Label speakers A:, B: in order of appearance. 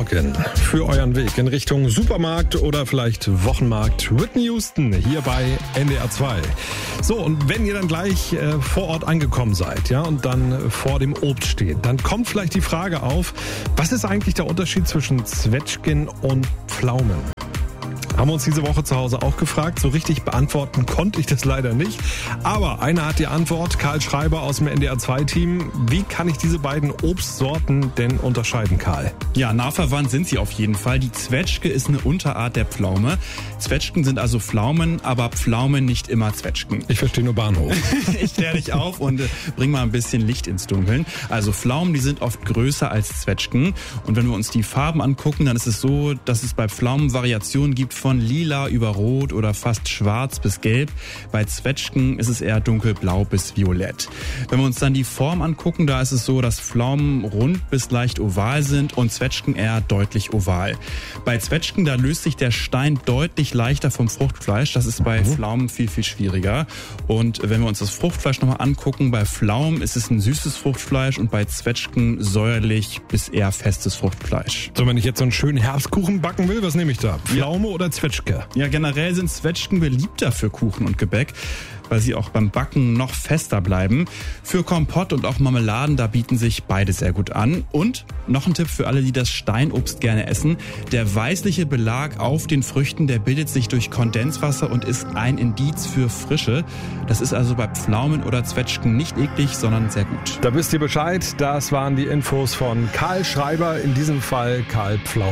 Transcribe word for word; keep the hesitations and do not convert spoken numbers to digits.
A: Morgen für euren Weg in Richtung Supermarkt oder vielleicht Wochenmarkt. Whitney Houston hier bei N D R zwei. So, und wenn ihr dann gleich äh, vor Ort angekommen seid, ja, und dann vor dem Obst steht, dann kommt vielleicht die Frage auf, was ist eigentlich der Unterschied zwischen Zwetschgen und Pflaumen? Haben wir uns diese Woche zu Hause auch gefragt. So richtig beantworten konnte ich das leider nicht. Aber einer hat die Antwort, Karl Schreiber aus dem N D R zwei Team. Wie kann ich diese beiden Obstsorten denn unterscheiden, Karl?
B: Ja, nah verwandt sind sie auf jeden Fall. Die Zwetschge ist eine Unterart der Pflaume. Zwetschgen sind also Pflaumen, aber Pflaumen nicht immer Zwetschgen.
A: Ich verstehe nur Bahnhof.
B: Ich kläre dich auf und äh, bring mal ein bisschen Licht ins Dunkeln. Also Pflaumen, die sind oft größer als Zwetschgen. Und wenn wir uns die Farben angucken, dann ist es so, dass es bei Pflaumen Variationen gibt von Von lila über rot oder fast schwarz bis gelb. Bei Zwetschgen ist es eher dunkelblau bis violett. Wenn wir uns dann die Form angucken, da ist es so, dass Pflaumen rund bis leicht oval sind und Zwetschgen eher deutlich oval. Bei Zwetschgen, da löst sich der Stein deutlich leichter vom Fruchtfleisch. Das ist bei mhm. Pflaumen viel, viel schwieriger. Und wenn wir uns das Fruchtfleisch nochmal angucken, bei Pflaumen ist es ein süßes Fruchtfleisch und bei Zwetschgen säuerlich bis eher festes Fruchtfleisch.
A: So, wenn ich jetzt so einen schönen Herbstkuchen backen will, was nehme ich da? Pflaume ja. oder Zwetschge?
B: Ja, generell sind Zwetschgen beliebter für Kuchen und Gebäck, weil sie auch beim Backen noch fester bleiben. Für Kompott und auch Marmeladen, da bieten sich beide sehr gut an. Und noch ein Tipp für alle, die das Steinobst gerne essen. Der weißliche Belag auf den Früchten, der bildet sich durch Kondenswasser und ist ein Indiz für Frische. Das ist also bei Pflaumen oder Zwetschgen nicht eklig, sondern sehr gut.
A: Da wisst ihr Bescheid. Das waren die Infos von Karl Schreiber, in diesem Fall Karl Pflaumen.